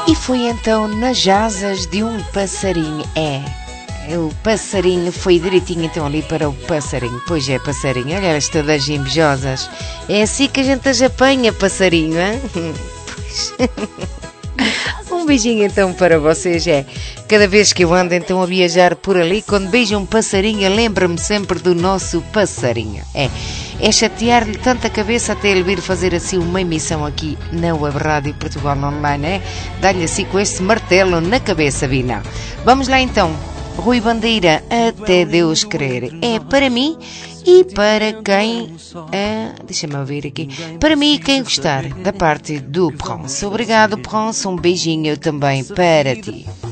E foi então nas asas de um passarinho. O passarinho foi direitinho então ali para o passarinho. Pois é, passarinho, olha elas todas invejosas. É assim que a gente as apanha, passarinho, hein? Pois. Um beijinho então para vocês. Cada vez que eu ando então a viajar por ali, quando beijo um passarinho, lembra-me sempre do nosso passarinho. É chatear-lhe tanta cabeça até ele vir fazer assim uma emissão aqui na Web Rádio Portugal Online, Dá-lhe assim com este martelo na cabeça, Vina. Vamos lá então. Rui Bandeira, Até Deus Querer. É para mim e para quem... deixa-me ver aqui. Para mim e quem gostar, da parte do Pronce. Obrigado, Pronce. Um beijinho também para ti.